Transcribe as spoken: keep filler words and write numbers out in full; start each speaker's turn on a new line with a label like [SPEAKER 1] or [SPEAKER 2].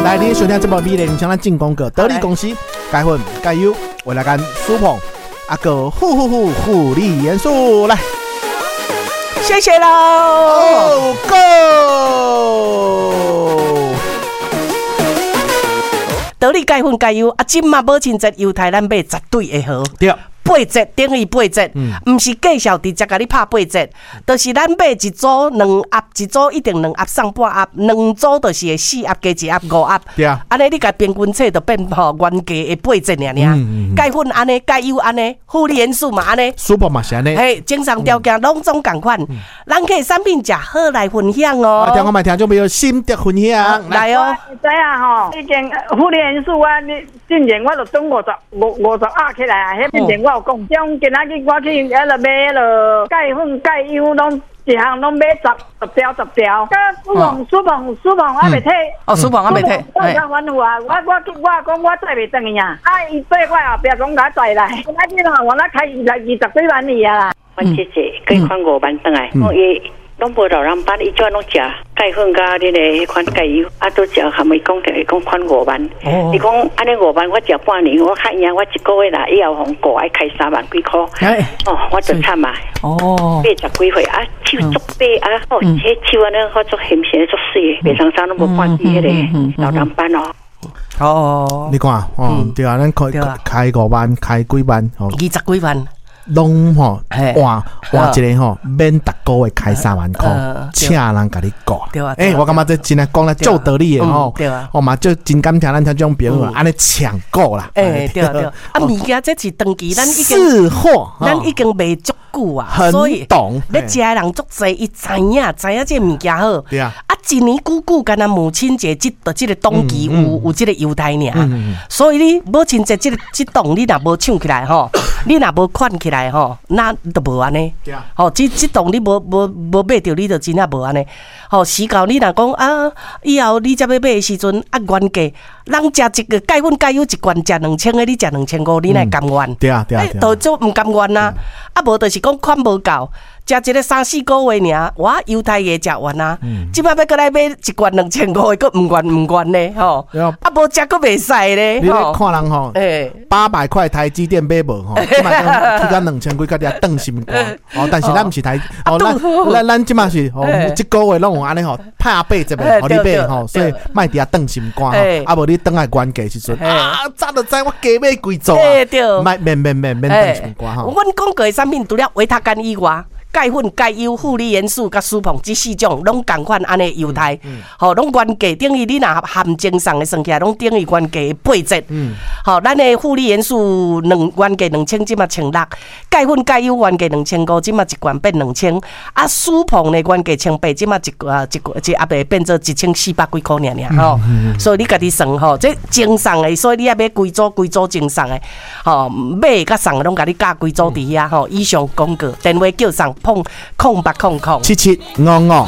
[SPEAKER 1] 来，你收听这部美丽像咱进广告，得力公司钙粉钙优，为了干舒碰啊个护护护护理元素来，
[SPEAKER 2] 谢谢喽。
[SPEAKER 1] 哦 ，Go！
[SPEAKER 2] 得力钙粉钙优啊，今嘛母亲节犹太咱买绝对会好。
[SPEAKER 1] 对。
[SPEAKER 2] 八折等于八折，嗯，唔是介绍直接甲你拍八折，就是咱买一组两盒，一组一定两盒送半盒，两组就是四盒加一盒五盒，
[SPEAKER 1] 对啊，
[SPEAKER 2] 安尼你甲平均册就变吼原价的八折尔尔，钙粉安尼，钙油安尼，护理元素嘛安尼，
[SPEAKER 1] 舒服嘛是安尼，
[SPEAKER 2] 嘿，正常条件拢总共款，咱可以产品食好来分享哦。
[SPEAKER 1] 听我们听众朋友心得分享，
[SPEAKER 2] 来哦，
[SPEAKER 3] 知啊吼，以前护理元素啊，你之前我就总五十五五十盒起来啊，迄之前我。讲，种今仔日我去遐落买了钙粉、钙油，拢一项拢买十十条十条。甲苏鹏、苏鹏、苏鹏还袂退。
[SPEAKER 2] 哦，苏鹏还袂退。
[SPEAKER 3] 我讲反复啊，我我我讲我载袂转去啊，啊伊对我后壁讲甲载来，今仔日吼我那开二十二十几万里啊啦。
[SPEAKER 4] 我姐姐几款五万转来，我伊。拢无老人班，伊怎拢食钙粉甲恁个迄款钙油，啊都食含伊讲着讲款五万。伊讲安尼五万，我食半年，我看样我一个月啦，以后红过爱开三万几箍。哦，我就惨嘛。哦，八十几岁啊，手足白啊，哦，迄手安尼好足咸咸足水，袂常常拢无半支迄个老人班哦。
[SPEAKER 2] 哦，
[SPEAKER 1] 你看哦，对啊，咱开开五万，开几万，哦，
[SPEAKER 2] 二十几万。
[SPEAKER 1] 拢吼换换一个吼，免逐个月开三万块，请人甲你教。诶，我感觉这真系讲了做道理的吼，哦嘛，就真敢听咱听种朋友安尼抢购啦。
[SPEAKER 2] 诶，对对，啊物件这是长期咱已经
[SPEAKER 1] 是货，
[SPEAKER 2] 咱已经卖足久啊，
[SPEAKER 1] 所以懂。
[SPEAKER 2] 要食的人足济，伊知影知影这物件好。
[SPEAKER 1] 对啊，
[SPEAKER 2] 啊一年久久，干那母亲节即的即个冬季有有即个犹太尔，所以你母亲节即个即档你若无抢起来吼，你若无款起来。吼，那都无安尼。吼，即即档你无无无买着，你就真正无安尼。吼，时到你若讲啊，以后你才要买的时阵，啊原价，人食一个钙粉钙油一罐食两千个，你食两千五，你乃甘愿？
[SPEAKER 1] 对啊对啊，
[SPEAKER 2] 都做毋甘愿呐。啊，无就是讲款无够。食一个三四个月尔，我犹太个食完啊！即摆要过来买一罐两千五个，佫毋愿毋愿呢？吼！啊，无食佫袂使咧！
[SPEAKER 1] 你咧看人吼，八百块台积电买无吼，即摆去到两千几，甲你顿心肝哦。但是咱毋是台哦，咱咱咱即摆是哦，一个月拢有安尼吼，拍八折的，互你买吼，所以卖伫遐顿心肝吼。啊，无你等下原价时阵啊，早就知我加买几组啊！卖免免免免顿心肝吼。
[SPEAKER 2] 阮讲过的产品除了维他干以外。钙粉、钙油、护理元素甲舒膨这四种，拢共款安尼犹太，吼，拢原价等于你若含精送的算起来，拢等于原价八折。吼，咱的护理元素两原价两千，即嘛千六；钙粉、钙油原价两千五，即嘛一罐变两千。啊，舒膨的原价千八，即嘛一个一个一盒会变做一千四百几箍尔尔吼。所以你家己算吼，这精送的，所以你也买几组几组精送的，吼，买甲送的拢甲你加几组伫遐吼。以上广告电话叫送。空空八空空
[SPEAKER 1] 七七五五